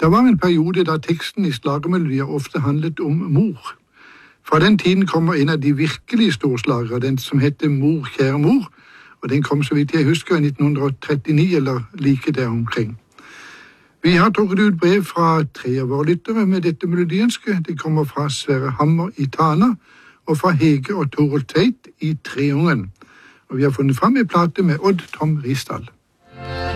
Det var en periode da teksten i slagermelodier ofte handlet om mor. Fra den tiden kommer en av de virkelig storslagere, den som heter Mor, kjære mor, og den kom så vidt jeg husker i 1939 eller like der omkring. Vi har trukket ut brev fra 3 av våre lyttere med dette melodiønske. Det kommer fra Sverre Hammer i Tana, og fra Hege og Toril Tveit i Treungen. Og vi har funnet fram en plate med Odd Tom Risdal.